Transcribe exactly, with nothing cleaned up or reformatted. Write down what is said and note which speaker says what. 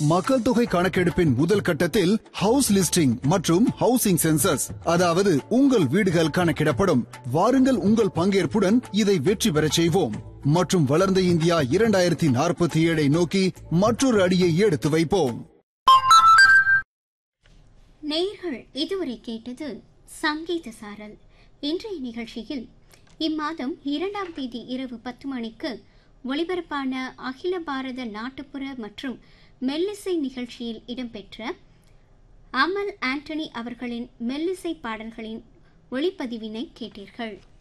Speaker 1: மக்கள் தொகை கணக்கெடுப்பின் முதல் கட்டத்தில் ஹவுஸ் லிஸ்டிங் மற்றும் ஹவுசிங் சென்சஸ், அதாவது உங்கள் வீடுகள் கணக்கிடப்படும். வாருங்கள், உங்கள் பங்கேற்புடன் இதை வெற்றி பெறச் செய்வோம் மற்றும் வளர்ந்த இந்தியா இரண்டாயிரத்தி நாற்பத்தி ஏழை நோக்கி மற்றொரு அடியை எடுத்து வைப்போம்.
Speaker 2: நேயர்கள் இதுவரை கேட்டது சங்கீத சாரல். இன்றைய நிகழ்ச்சியில் இம்மாதம் இரண்டாம் தேதி இரவு பத்து மணிக்கு ஒளிபரப்பான அகில பாரத நாட்டுப்புற மற்றும் மெல்லிசை நிகழ்ச்சியில் இடம்பெற்ற அமல் ஆண்டனி அவர்களின் மெல்லிசை பாடல்களின் ஒளிப்பதிவினை கேட்டீர்கள்.